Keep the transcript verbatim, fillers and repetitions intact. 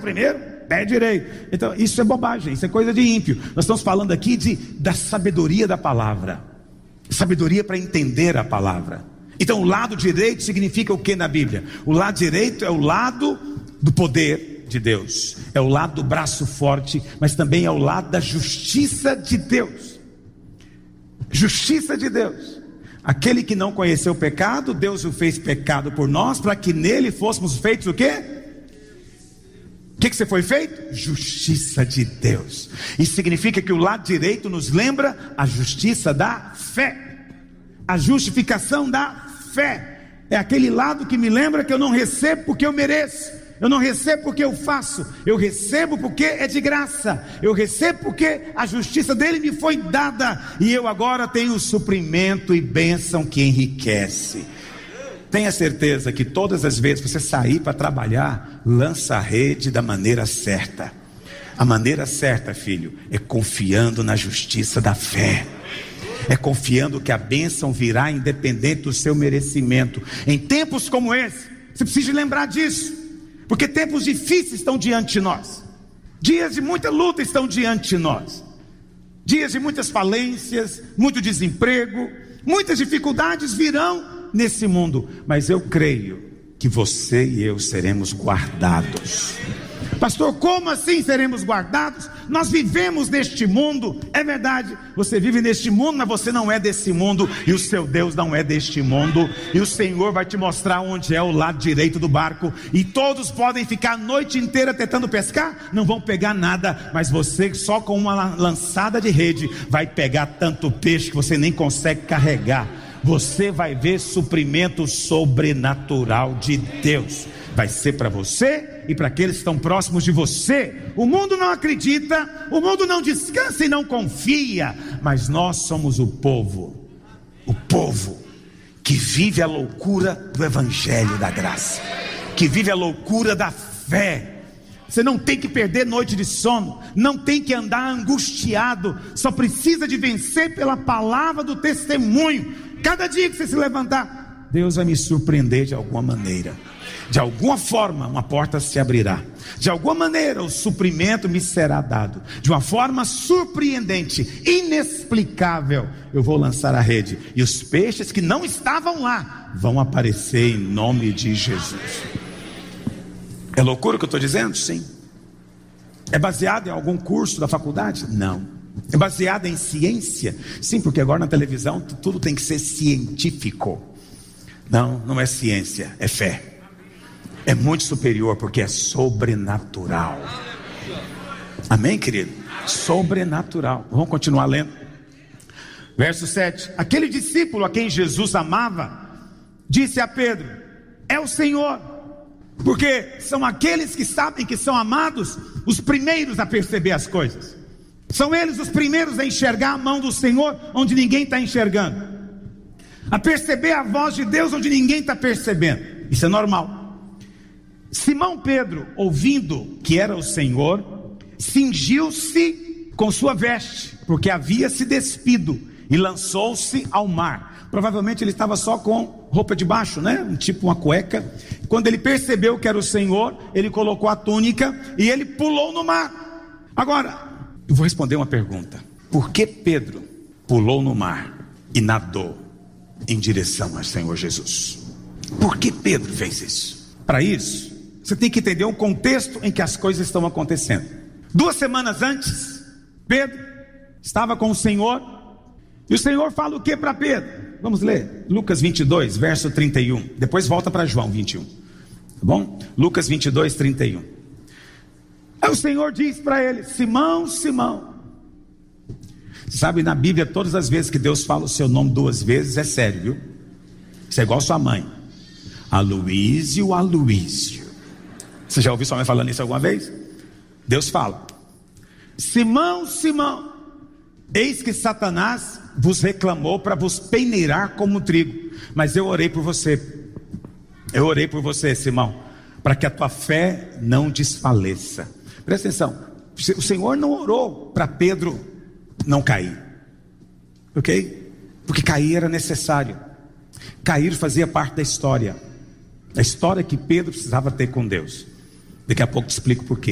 primeiro, pé direito. Então isso é bobagem, isso é coisa de ímpio. Nós estamos falando aqui de, da sabedoria da palavra, sabedoria para entender a palavra. Então o lado direito significa o que na Bíblia? O lado direito é o lado do poder de Deus, é o lado do braço forte, mas também é o lado da justiça de Deus. Justiça de Deus. Aquele que não conheceu o pecado, Deus o fez pecado por nós, para que nele fôssemos feitos o quê? O que, que você foi feito? Justiça de Deus. Isso significa que o lado direito nos lembra a justiça da fé, a justificação da fé. É aquele lado que me lembra que eu não recebo porque eu mereço, eu não recebo porque eu faço, eu recebo porque é de graça, eu recebo porque a justiça dele me foi dada, e eu agora tenho suprimento e bênção que enriquece. Tenha certeza que todas as vezes que você sair para trabalhar, lança a rede da maneira certa. A maneira certa, filho, é confiando na justiça da fé, é confiando que a bênção virá independente do seu merecimento. Em tempos como esse, você precisa lembrar disso, porque tempos difíceis estão diante de nós, dias de muita luta estão diante de nós, dias de muitas falências, muito desemprego, muitas dificuldades virão nesse mundo, mas eu creio que você e eu seremos guardados. Pastor, como assim seremos guardados? Nós vivemos neste mundo, é verdade, você vive neste mundo, mas você não é desse mundo, e o seu Deus não é deste mundo, e o Senhor vai te mostrar onde é o lado direito do barco, e todos podem ficar a noite inteira tentando pescar, não vão pegar nada, mas você só com uma lançada de rede vai pegar tanto peixe que você nem consegue carregar. Você vai ver suprimento sobrenatural de Deus, vai ser para você e para aqueles que estão próximos de você. O mundo não acredita, o mundo não descansa e não confia, mas nós somos o povo, o povo que vive a loucura do evangelho da graça, que vive a loucura da fé. Você não tem que perder noite de sono, não tem que andar angustiado, só precisa de vencer pela palavra do testemunho. Cada dia que você se levantar, Deus vai me surpreender de alguma maneira, de alguma forma uma porta se abrirá, de alguma maneira o suprimento me será dado, de uma forma surpreendente, inexplicável, eu vou lançar a rede, e os peixes que não estavam lá, vão aparecer em nome de Jesus. É loucura o que eu estou dizendo? Sim. É baseado em algum curso da faculdade? Não. É baseado em ciência? Sim, porque agora na televisão tudo tem que ser científico. Não, não é ciência, é fé. É muito superior, porque é sobrenatural. Amém, querido? Sobrenatural. Vamos continuar lendo. Verso sete. Aquele discípulo a quem Jesus amava disse a Pedro: é o Senhor. Porque são aqueles que sabem que são amados os primeiros a perceber as coisas. São eles os primeiros a enxergar a mão do Senhor onde ninguém está enxergando, a perceber a voz de Deus onde ninguém está percebendo. Isso é normal. Simão Pedro, ouvindo que era o Senhor, cingiu-se com sua veste, porque havia se despido, e lançou-se ao mar. Provavelmente ele estava só com roupa de baixo, né? Um tipo uma cueca. Quando ele percebeu que era o Senhor, ele colocou a túnica e ele pulou no mar. Agora, eu vou responder uma pergunta: por que Pedro pulou no mar e nadou em direção ao Senhor Jesus? Por que Pedro fez isso? Para isso, você tem que entender o contexto em que as coisas estão acontecendo. Duas semanas antes, Pedro estava com o Senhor, e o Senhor fala o que para Pedro? Vamos ler Lucas vinte e dois, verso trinta e um. Depois volta para João vinte e um, tá bom? Lucas vinte e dois, trinta e um. Aí o Senhor diz para ele: Simão, Simão. Sabe, na Bíblia, todas as vezes que Deus fala o seu nome duas vezes, é sério, viu? Isso é igual sua mãe: Aloísio, Aloísio. Você já ouviu sua mãe falando isso alguma vez? Deus fala: Simão, Simão, eis que Satanás vos reclamou para vos peneirar como trigo, mas eu orei por você, eu orei por você, Simão, para que a tua fé não desfaleça. Presta atenção, o Senhor não orou para Pedro não cair, ok? Porque cair era necessário, cair fazia parte da história, a história que Pedro precisava ter com Deus. Daqui a pouco te explico por quê.